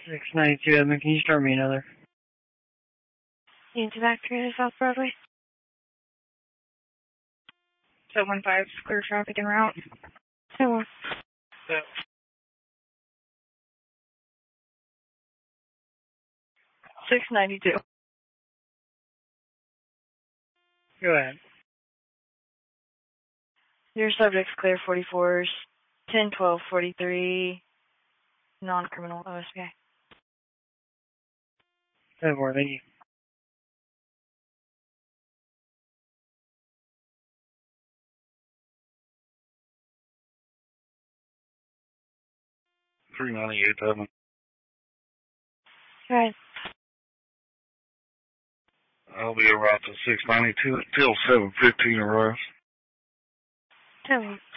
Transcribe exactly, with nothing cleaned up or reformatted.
six ninety-two, Edmund, can you start me another? Into back three to South Broadway. seven one five, clear traffic en route. seven one. So. six ninety-two. Go ahead. Your subject's clear forty-fours, ten twelve forty-three, non-criminal O S B I. ten four, thank you. three ninety-eight, Edmund. Go ahead. I'll be around to six ninety-two until seven fifteen arrives. Tell me.